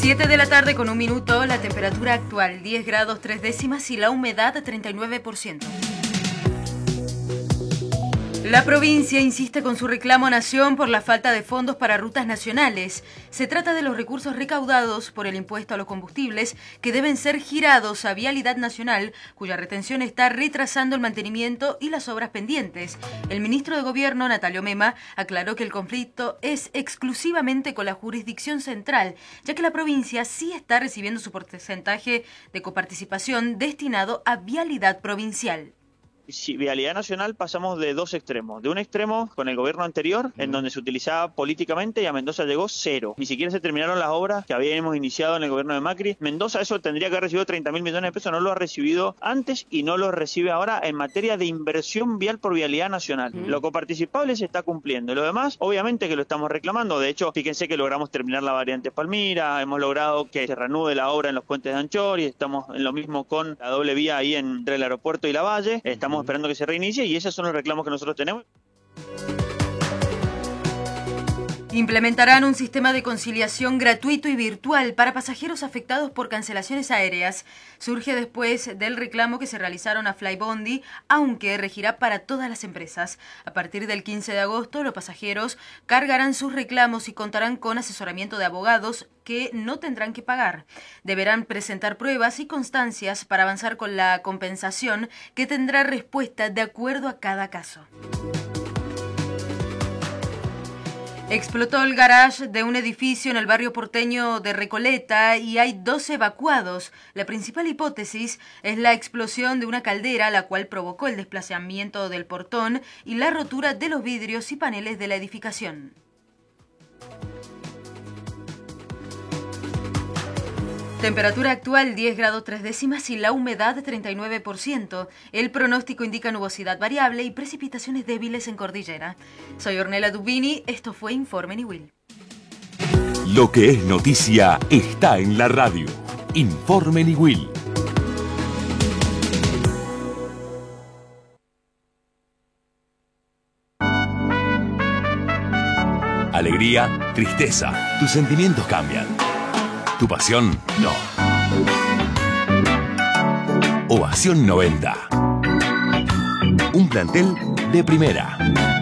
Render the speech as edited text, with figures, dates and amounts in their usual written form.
7 de la tarde con 1 minuto, la temperatura actual 10 grados 3 décimas y la humedad 39%. La provincia insiste con su reclamo a Nación por la falta de fondos para rutas nacionales. Se trata de los recursos recaudados por el impuesto a los combustibles que deben ser girados a Vialidad Nacional, cuya retención está retrasando el mantenimiento y las obras pendientes. El ministro de Gobierno, Natalio Mema, aclaró que el conflicto es exclusivamente con la jurisdicción central, ya que la provincia sí está recibiendo su porcentaje de coparticipación destinado a Vialidad Provincial. Vialidad Nacional pasamos de dos extremos. De un extremo con el gobierno anterior, en donde se utilizaba políticamente, y a Mendoza llegó cero. Ni siquiera se terminaron las obras que habíamos iniciado en el gobierno de Macri. Mendoza eso tendría que haber recibido 30.000 millones de pesos, no lo ha recibido antes y no lo recibe ahora en materia de inversión vial por Vialidad Nacional. Lo coparticipable se está cumpliendo. Y lo demás, obviamente que lo estamos reclamando. De hecho, fíjense que logramos terminar la variante Palmira, hemos logrado que se reanude la obra en los puentes de Anchor y estamos en lo mismo con la doble vía ahí entre el aeropuerto y la Valle. Estamos esperando que se reinicie y esos son los reclamos que nosotros tenemos. Implementarán un sistema de conciliación gratuito y virtual para pasajeros afectados por cancelaciones aéreas. Surge después del reclamo que se realizaron a Flybondi, aunque regirá para todas las empresas. A partir del 15 de agosto, los pasajeros cargarán sus reclamos y contarán con asesoramiento de abogados que no tendrán que pagar. Deberán presentar pruebas y constancias para avanzar con la compensación, que tendrá respuesta de acuerdo a cada caso. Explotó el garage de un edificio en el barrio porteño de Recoleta y hay 2 evacuados. La principal hipótesis es la explosión de una caldera, la cual provocó el desplazamiento del portón y la rotura de los vidrios y paneles de la edificación. Temperatura actual 10 grados 3 décimas y la humedad 39%. El pronóstico indica nubosidad variable y precipitaciones débiles en cordillera. Soy Ornella Dubini, esto fue Informe Niwil. Lo que es noticia está en la radio. Informe Niwil. Alegría, tristeza, tus sentimientos cambian. Tu pasión, no. Ovación 90. Un plantel de primera.